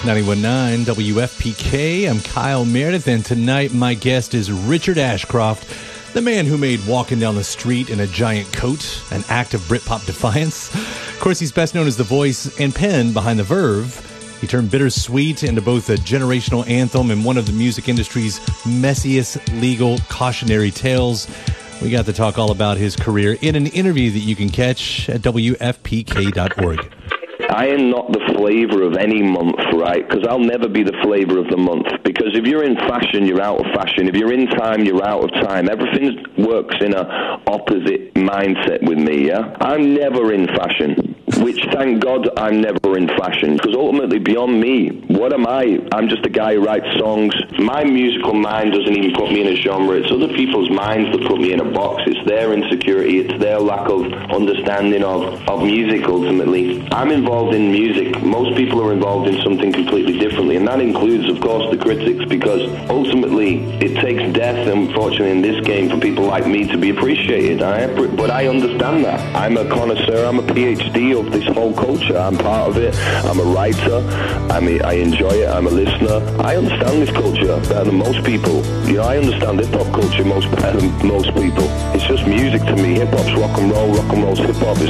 91.9 WFPK. I'm Kyle Meredith, and tonight my guest is Richard Ashcroft, the man who made walking down the street in a giant coat an act of Britpop defiance. Of course, he's best known as the voice and pen behind The Verve. He turned Bittersweet into both a generational anthem and one of the music industry's messiest legal cautionary tales. We got to talk all about his career in an interview that you can catch at WFPK.org. I am not the flavor of any month, right? Because I'll never be the flavor of the month. Because if you're in fashion, you're out of fashion. If you're in time, you're out of time. Everything works in a opposite mindset with me, yeah? I'm never in fashion, which, thank God, I'm never in fashion. Because ultimately, beyond me, what am I? I'm just a guy who writes songs. My musical mind doesn't even put me in a genre. It's other people's minds that put me in a box. It's their insecurity. It's their lack of understanding of music, ultimately. I'm involved in music. Most people are involved in something completely differently, and that includes, of course, the critics, because ultimately it takes death, unfortunately, in this game for people like me to be appreciated. But I understand that. I'm a connoisseur. I'm a PhD of this whole culture. I'm part of it. I'm a writer. I enjoy it. I'm a listener. I understand this culture better than most people. You know, I understand hip-hop culture better than most people. It's just music to me. Hip-hop's rock and roll. Rock and roll's hip-hop. It's